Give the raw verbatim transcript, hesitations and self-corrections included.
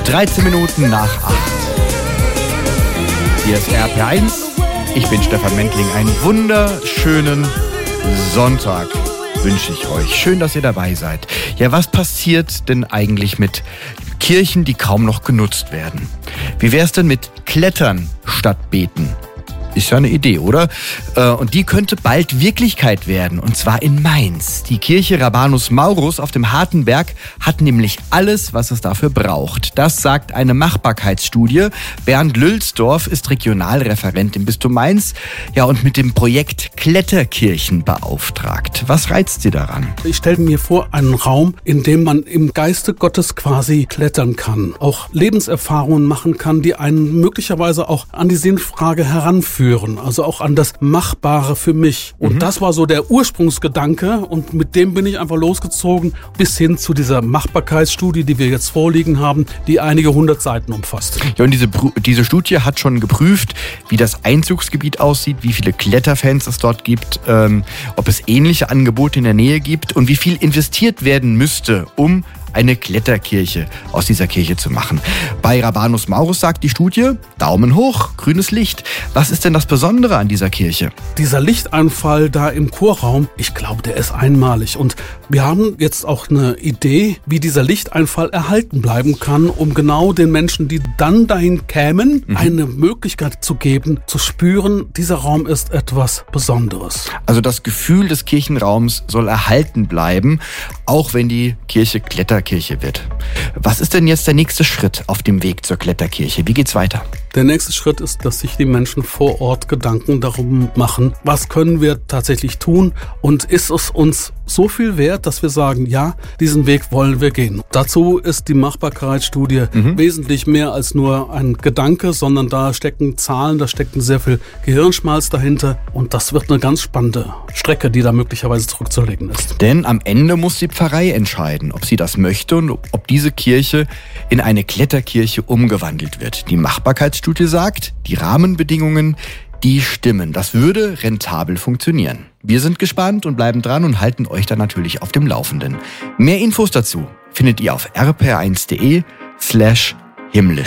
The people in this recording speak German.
dreizehn Minuten nach acht. Hier ist R P R eins. Ich bin Stefan Mentling. Einen wunderschönen Sonntag wünsche ich euch. Schön, dass ihr dabei seid. Ja, was passiert denn eigentlich mit Kirchen, die kaum noch genutzt werden? Wie wär's denn mit Klettern statt Beten? Ist ja eine Idee, oder? Und die könnte bald Wirklichkeit werden, und zwar in Mainz. Die Kirche Rabanus Maurus auf dem Hartenberg hat nämlich alles, was es dafür braucht. Das sagt eine Machbarkeitsstudie. Bernd Lülsdorf ist Regionalreferent im Bistum Mainz, ja, und mit dem Projekt Kletterkirchen beauftragt. Was reizt Sie daran? Ich stelle mir vor, einen Raum, in dem man im Geiste Gottes quasi klettern kann, auch Lebenserfahrungen machen kann, die einen möglicherweise auch an die Sinnfrage heranführen. Also auch an das Machbare für mich. Und mhm. das war so der Ursprungsgedanke, und mit dem bin ich einfach losgezogen bis hin zu dieser Machbarkeitsstudie, die wir jetzt vorliegen haben, die einige hundert Seiten umfasst. Ja, und diese, diese Studie hat schon geprüft, wie das Einzugsgebiet aussieht, wie viele Kletterfans es dort gibt, ähm, ob es ähnliche Angebote in der Nähe gibt und wie viel investiert werden müsste, um eine Kletterkirche aus dieser Kirche zu machen. Bei Rabanus Maurus sagt die Studie, Daumen hoch, grünes Licht. Was ist denn das Besondere an dieser Kirche? Dieser Lichteinfall da im Chorraum, ich glaube, der ist einmalig. Und wir haben jetzt auch eine Idee, wie dieser Lichteinfall erhalten bleiben kann, um genau den Menschen, die dann dahin kämen, mhm. eine Möglichkeit zu geben, zu spüren, dieser Raum ist etwas Besonderes. Also das Gefühl des Kirchenraums soll erhalten bleiben, auch wenn die Kirche Kletterkirche wird. Was ist denn jetzt der nächste Schritt auf dem Weg zur Kletterkirche? Wie geht's weiter? Der nächste Schritt ist, dass sich die Menschen vor Ort Gedanken darum machen, was können wir tatsächlich tun, und ist es uns so viel wert, dass wir sagen, ja, diesen Weg wollen wir gehen. Dazu ist die Machbarkeitsstudie mhm. wesentlich mehr als nur ein Gedanke, sondern da stecken Zahlen, da steckt sehr viel Gehirnschmalz dahinter, und das wird eine ganz spannende Strecke, die da möglicherweise zurückzulegen ist. Denn am Ende muss die Pfarrei entscheiden, ob sie das möchte und ob diese Kirche in eine Kletterkirche umgewandelt wird. Die Machbarkeitsstudie sagt, die Rahmenbedingungen, die stimmen. Das würde rentabel funktionieren. Wir sind gespannt und bleiben dran und halten euch dann natürlich auf dem Laufenden. Mehr Infos dazu findet ihr auf r p r eins punkt d e slash himmlisch.